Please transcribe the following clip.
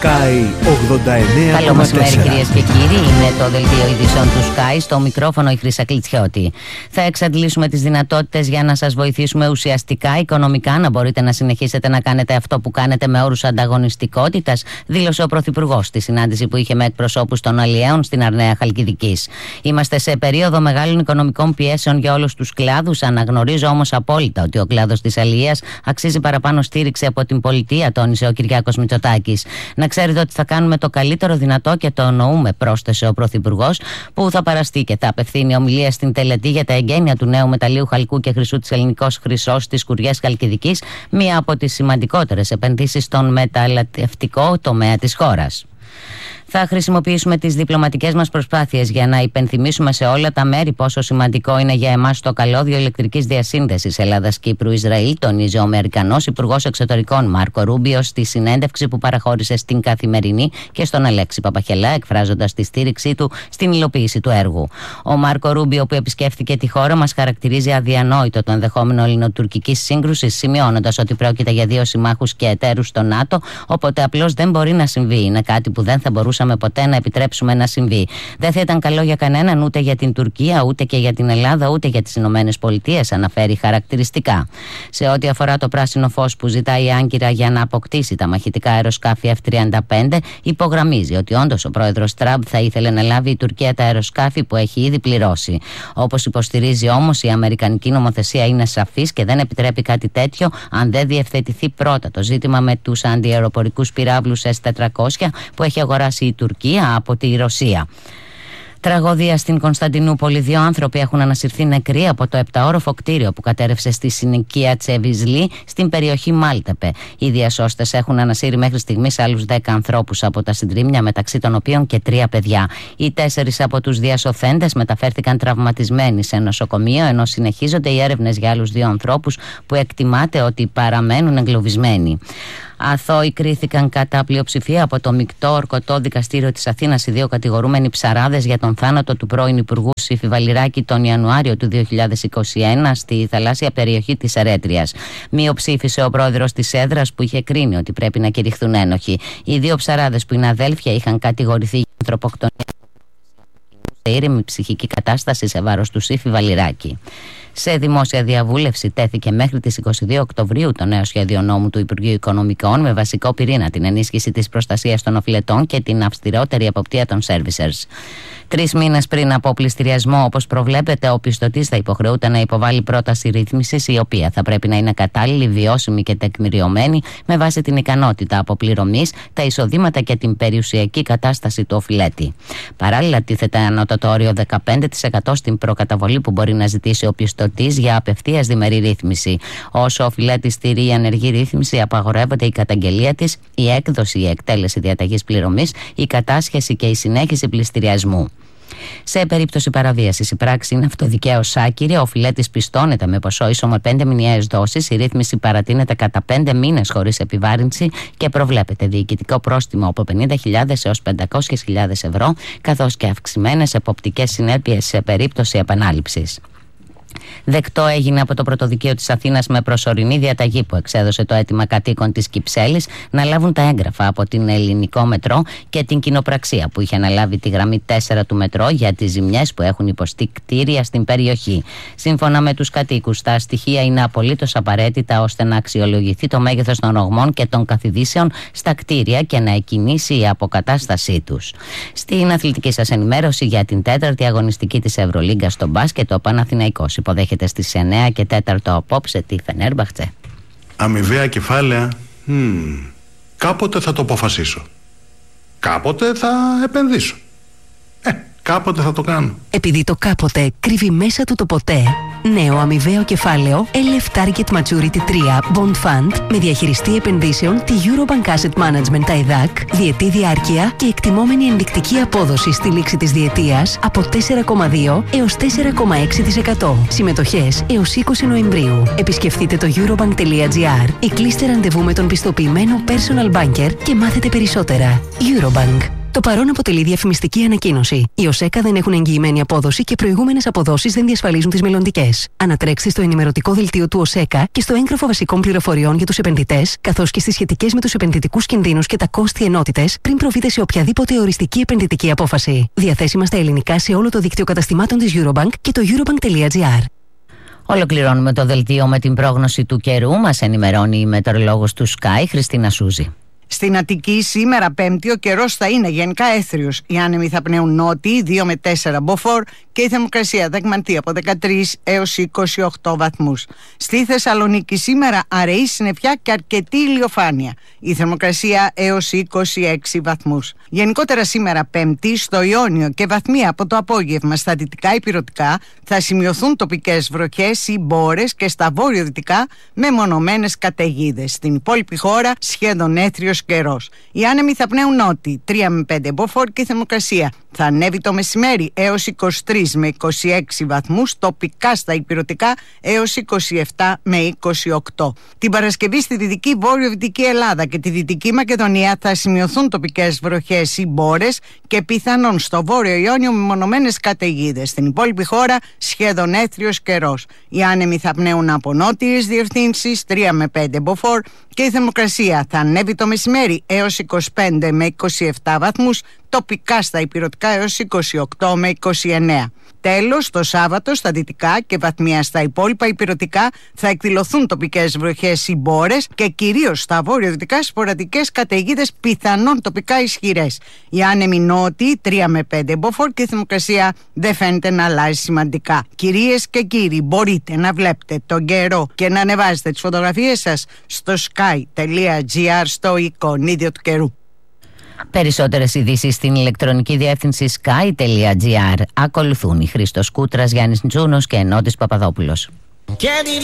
Sky 89,4. Καλό μεσημέρι, κυρίες και κύριοι. Είναι το δελτίο ειδήσεων του Sky. Στο μικρόφωνο η Χρύσα Κλιτσιώτη. Θα εξαντλήσουμε τις δυνατότητες για να σας βοηθήσουμε ουσιαστικά, οικονομικά, να μπορείτε να συνεχίσετε να κάνετε αυτό που κάνετε με όρους ανταγωνιστικότητας, δήλωσε ο Πρωθυπουργός στη συνάντηση που είχε με εκπροσώπους των αλλιέων στην Αρναία Χαλκιδικής. Είμαστε σε περίοδο μεγάλων οικονομικών πιέσεων για όλους τους κλάδους. Αναγνωρίζω όμως απόλυτα ότι ο κλάδος της αλλιείας αξίζει παραπάνω στήριξη από την πολιτεία, τόνισε ο Κυριάκος Μητσοτάκης. Να ξέρετε ότι θα κάνουμε το καλύτερο δυνατό και το εννοούμε, πρόσθεσε ο Πρωθυπουργός, που θα παραστεί και θα απευθύνει ομιλία στην τελετή για τα εγγένεια του νέου μεταλλείου χαλκού και χρυσού της Ελληνικός Χρυσός στις Κουριές Χαλκιδικής, μία από τις σημαντικότερες επενδύσεις στον μεταλλευτικό τομέα της χώρας. Θα χρησιμοποιήσουμε τις διπλωματικές μας προσπάθειες για να υπενθυμίσουμε σε όλα τα μέρη πόσο σημαντικό είναι για εμάς το καλώδιο ηλεκτρικής διασύνδεσης Ελλάδας-Κύπρου-Ισραήλ, τονίζει ο Αμερικανός Υπουργός Εξωτερικών Μάρκο Ρούμπιο στη συνέντευξη που παραχώρησε στην Καθημερινή και στον Αλέξη Παπαχελά, εκφράζοντας τη στήριξή του στην υλοποίηση του έργου. Ο Μάρκο Ρούμπιο, που επισκέφθηκε τη χώρα μας, χαρακτηρίζει αδιανόητο το ενδεχόμενο ελληνοτουρκικής σύγκρουσης, σημειώνοντας ότι πρόκειται για δύο συμμάχους και εταίρους στο ΝΑΤΟ, οπότε απλώς δεν μπορεί να συμβεί. Είναι κάτι που δεν θα μπορούσαμε ποτέ να επιτρέψουμε να συμβεί. Δεν θα ήταν καλό για κανέναν, ούτε για την Τουρκία, ούτε και για την Ελλάδα, ούτε για τις Ηνωμένες Πολιτείες, αναφέρει χαρακτηριστικά. Σε ό,τι αφορά το πράσινο φως που ζητάει η Άγκυρα για να αποκτήσει τα μαχητικά αεροσκάφη F-35, υπογραμμίζει ότι όντως ο πρόεδρος Τραμπ θα ήθελε να λάβει η Τουρκία τα αεροσκάφη που έχει ήδη πληρώσει. Όπως υποστηρίζει όμως, η αμερικανική νομοθεσία είναι σαφής και δεν επιτρέπει κάτι τέτοιο αν δεν διευθετηθεί πρώτα το ζήτημα με τους αντιαεροπορικούς πυράβλους S-400 που έχει αγοράσει η Τουρκία από τη Ρωσία. Τραγωδία στην Κωνσταντινούπολη. Δύο άνθρωποι έχουν ανασυρθεί νεκροί από το 7όροφο κτίριο που κατέρευσε στη συνοικία Τσεβιζλή στην περιοχή Μάλτεπε. Οι διασώστες έχουν ανασύρει μέχρι στιγμής άλλους 10 ανθρώπους από τα συντρίμμια, μεταξύ των οποίων και 3 παιδιά. Οι 4 από τους διασωθέντες μεταφέρθηκαν τραυματισμένοι σε νοσοκομείο, ενώ συνεχίζονται οι έρευνες για άλλους 2 ανθρώπους που εκτιμάται ότι παραμένουν εγκλωβισμένοι. Αθώοι κρίθηκαν κατά πλειοψηφία από το μεικτό ορκωτό δικαστήριο της Αθήνας οι 2 κατηγορούμενοι ψαράδες για τον θάνατο του πρώην Υπουργού Σύφη Βαλιράκη τον Ιανουάριο του 2021 στη θαλάσσια περιοχή της Ερέτριας. Μειοψήφισε ο πρόεδρος της έδρας που είχε κρίνει ότι πρέπει να κηρυχθούν ένοχοι. Οι 2 ψαράδες που είναι αδέλφια είχαν κατηγορηθεί για ανθρωποκτονία σε ήρεμη ψυχική κατάσταση σε βάρος του Σύφη Βαλιράκη. Σε δημόσια διαβούλευση τέθηκε μέχρι τις 22 Οκτωβρίου το νέο σχέδιο νόμου του Υπουργείου Οικονομικών με βασικό πυρήνα την ενίσχυση της προστασίας των οφειλετών και την αυστηρότερη εποπτεία των servicers. 3 μήνες πριν από πληστηριασμό, όπως προβλέπεται, ο πιστωτής θα υποχρεούται να υποβάλει πρόταση ρύθμισης, η οποία θα πρέπει να είναι κατάλληλη, βιώσιμη και τεκμηριωμένη με βάση την ικανότητα αποπληρωμής, τα εισοδήματα και την περιουσιακή κατάσταση του οφειλέτη. Παράλληλα, τίθεται ανώτατο όριο 15% στην προκαταβολή που μπορεί να ζητήσει ο πιστωτής για απευθείας διμερή ρύθμιση. Όσο ο οφειλέτης στηρεί ενεργή ρύθμιση, απαγορεύεται η καταγγελία της, η έκδοση ή εκτέλεση διαταγής πληρωμής, η κατάσχεση και η συνέχιση πληστηριασμού. Σε περίπτωση παραβίασης, η πράξη είναι αυτοδικαίως άκυρη. Ο οφειλέτης πιστώνεται με ποσό ίσο με 5 μηνιαίες δόσεις. Η ρύθμιση παρατείνεται κατά 5 μήνες χωρίς επιβάρυνση και προβλέπεται διοικητικό πρόστιμο από 50.000 έως 500.000 ευρώ, καθώς και αυξημένες εποπτικές συνέπειες σε περίπτωση επανάληψης. Δεκτό έγινε από το Πρωτοδικείο της Αθήνας με προσωρινή διαταγή που εξέδωσε το αίτημα κατοίκων της Κυψέλης να λάβουν τα έγγραφα από την Ελληνικό Μετρό και την κοινοπραξία που είχε αναλάβει τη γραμμή 4 του Μετρό για τις ζημιές που έχουν υποστεί κτίρια στην περιοχή. Σύμφωνα με τους κατοίκους, τα στοιχεία είναι απολύτως απαραίτητα ώστε να αξιολογηθεί το μέγεθος των ρογμών και των καθιδήσεων στα κτίρια και να εκκινήσει η αποκατάστασή τους. Στην αθλητική σας ενημέρωση για την 4η αγωνιστική της Ευρωλίγκα στο μπάσκετ, ο Παναθηναϊκός υποδέχεται στις 9 και 4 απόψε τη Φενέρμπαχτσε. Αμοιβαία κεφάλαια. Κάποτε θα το αποφασίσω. Κάποτε θα επενδύσω. Κάποτε θα το κάνω. Επειδή το κάποτε κρύβει μέσα του το ποτέ, νέο αμοιβαίο κεφάλαιο LF Target Maturity 3 Bond Fund με διαχειριστή επενδύσεων τη Eurobank Asset Management ΤΑΙΔΑΚ, διετή διάρκεια και εκτιμόμενη ενδεικτική απόδοση στη λήξη της διετίας από 4,2 έως 4,6%. Συμμετοχές έως 20 Νοεμβρίου. Επισκεφτείτε το eurobank.gr ή κλείστε ραντεβού με τον πιστοποιημένο personal banker και μάθετε περισσότερα. Eurobank. Το παρόν αποτελεί διαφημιστική ανακοίνωση. Οι ΟΣΕΚΑ δεν έχουν εγγυημένη απόδοση και προηγούμενες αποδόσεις δεν διασφαλίζουν τις μελλοντικές. Ανατρέξτε στο ενημερωτικό δελτίο του ΟΣΕΚΑ και στο έγγραφο βασικών πληροφοριών για τους επενδυτές, καθώς και στις σχετικές με τους επενδυτικούς κινδύνους και τα κόστη ενότητες, πριν προβείτε σε οποιαδήποτε οριστική επενδυτική απόφαση. Διαθέσιμα στα ελληνικά σε όλο το δίκτυο καταστημάτων της Eurobank και το eurobank.gr. Ολοκληρώνουμε το δελτίο με την πρόγνωση του καιρού. Μας ενημερώνει η μετεωρολόγος του Sky, Χριστίνα Σούζη. Στην Αττική σήμερα Πέμπτη ο καιρός θα είναι γενικά έθριος. Οι άνεμοι θα πνέουν νότιοι 2 με 4 μποφόρ και η θερμοκρασία θα εκμανθεί από 13 έως 28 βαθμούς. Στη Θεσσαλονίκη σήμερα αραιή συννεφιά και αρκετή ηλιοφάνεια. Η θερμοκρασία έως 26 βαθμούς. Γενικότερα σήμερα Πέμπτη στο Ιόνιο και βαθμία από το απόγευμα στα δυτικά ηπειρωτικά θα σημειωθούν τοπικές βροχές ή μπόρες και στα βόρειο-δυτικά μεμονωμένες καταιγίδες. Στην υπόλοιπη χώρα σχεδόν έθριος καιρός. Οι άνεμοι θα πνέουν νότιοι 3 με 5 μποφόρ και η θερμοκρασία θα ανέβει το μεσημέρι έως 23 με 26 βαθμούς, τοπικά στα ηπειρωτικά έως 27 με 28. Την Παρασκευή στη δυτική βόρειο-δυτική Ελλάδα και τη Δυτική Μακεδονία θα σημειωθούν τοπικές βροχές ή μπόρες και πιθανόν στο βόρειο Ιόνιο μεμονωμένες καταιγίδες. Στην υπόλοιπη χώρα σχεδόν έθριος καιρός. Οι άνεμοι θα πνέουν από νότιες διευθύνσεις 3 με 5 μποφόρ και η θερμοκρασία θα ανέβει το μεσημέρι έως 25 με 27 βαθμούς, τοπικά στα ηπειρωτικά έως 28 με 29. Τέλος, το Σάββατο στα δυτικά και βαθμία στα υπόλοιπα ηπειρωτικά θα εκδηλωθούν τοπικές βροχές ή μπόρες και κυρίως στα βόρειο-δυτικά σποραδικές καταιγίδες πιθανόν τοπικά ισχυρές. Οι άνεμοι νότιοι 3 με 5 μποφόρ και η θερμοκρασία δεν φαίνεται να αλλάζει σημαντικά. Κυρίες και κύριοι, μπορείτε να βλέπετε τον καιρό και να ανεβάζετε τις φωτογραφίες σας στο sky.gr στο εικονίδιο του καιρού. Περισσότερες ειδήσεις στην ηλεκτρονική διεύθυνση sky.gr. Ακολουθούν η Χρήστος Κούτρας, Γιάννης Τζούνος και Ενώτης Παπαδόπουλος.